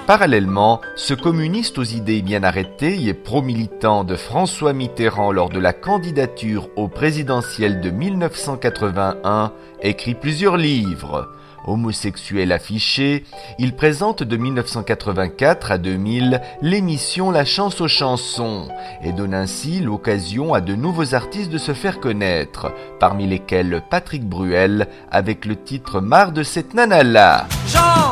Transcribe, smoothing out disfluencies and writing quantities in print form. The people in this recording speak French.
Parallèlement, ce communiste aux idées bien arrêtées et pro-militant de François Mitterrand lors de la candidature au présidentiel de 1981 écrit plusieurs livres. Homosexuel affiché, il présente de 1984 à 2000 l'émission La Chance aux chansons et donne ainsi l'occasion à de nouveaux artistes de se faire connaître, parmi lesquels Patrick Bruel avec le titre Marre de cette nana-là.